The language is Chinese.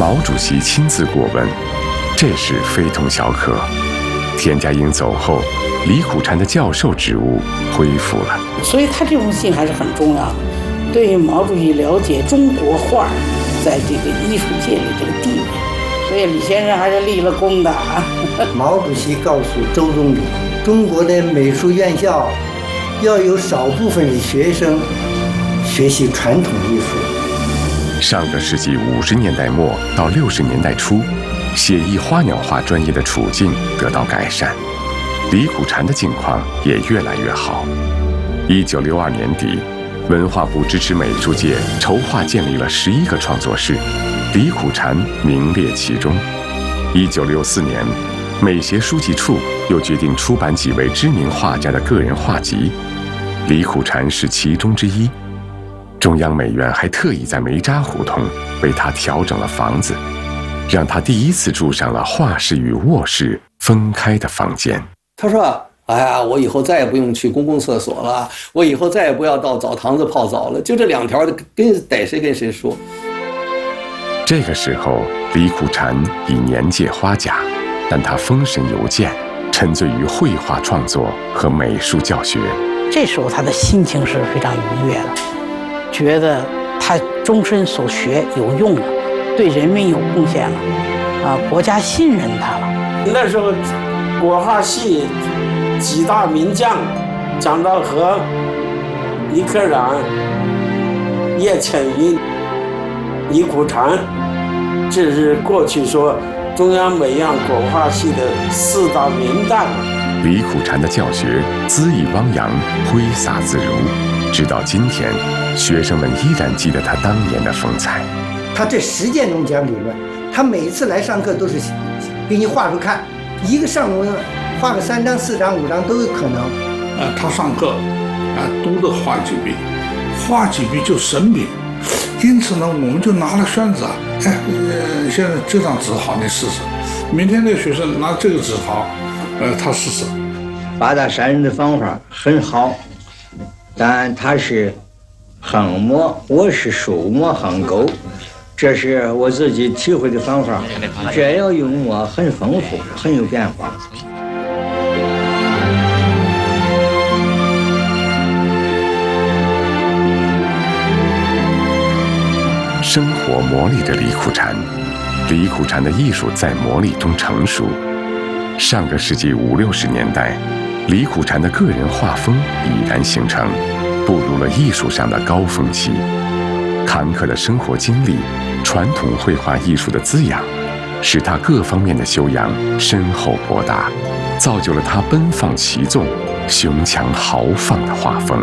毛主席亲自过问，这事非同小可。田家英走后，李苦禅的教授职务恢复了。 所以他这封信还是很重要的，对毛主席了解中国画在这个艺术界里这个地位，所以李先生还是立了功的啊。 毛主席告诉周总理，中国的美术院校要有少部分的学生学习传统艺术。 上个世纪50年代末到60年代初，写意花鸟画专业的处境得到改善，李苦禅的境况也越来越好。1962年底，文化部支持美术界筹划建立了11个创作室，李苦禅名列其中。1964年，美协书记处又决定出版几位知名画家的个人画集，李苦禅是其中之一。中央美院还特意在梅渣胡同为他调整了房子，让他第一次住上了画室与卧室分开的房间。 他说：“哎呀，我以后再也不用去公共厕所了，我以后再也不要到澡堂子泡澡了，就这2条，逮谁跟谁说。” 这个时候，李苦禅已年届花甲，但他丰神由健，沉醉于绘画创作和美术教学。 这时候他的心情是非常愉悦的，觉得他终身所学有用了，对人民有贡献了，国家信任他了。 那时候国画系几大名将，蒋兆和、李可染、叶浅云、李苦禅，这是过去说中央美院国画系的4大名旦。 李苦禅的教学恣意汪洋，挥洒自如，直到今天，学生们依然记得他当年的风采。 他这实践中讲理论，他每一次来上课都是给你画出看，一个上午画个3张、4张、5张都有可能。 他上课读的画几笔，画几笔就生笔。因此呢，我们就拿了宣纸现在这张纸好，你试试。明天那个学生拿这个纸好，他试试。 八大山人的方法很好，但他是横墨，我是竖墨横钩，这是我自己体会的方法。这要用墨很丰富，很有变化。 生活磨砺着李苦禅，李苦禅的艺术在磨砺中成熟。上个世纪50、60年代，李苦禅的个人画风已然形成，步入了艺术上的高峰期。坎坷的生活经历，传统绘画艺术的滋养，使他各方面的修养深厚博大，造就了他奔放齐纵、雄强豪放的画风。